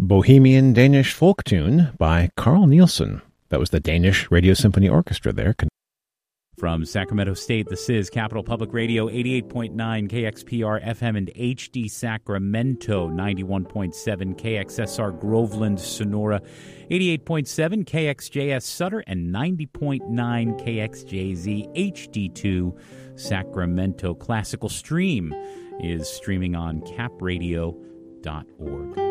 Bohemian Danish folk tune by Carl Nielsen. That was the Danish Radio Symphony Orchestra there. From Sacramento State, this is Capital Public Radio, 88.9 KXPR FM and HD Sacramento, 91.7 KXSR Groveland, Sonora, 88.7 KXJS Sutter, and 90.9 KXJZ HD2 Sacramento. Classical Stream is streaming on capradio.org.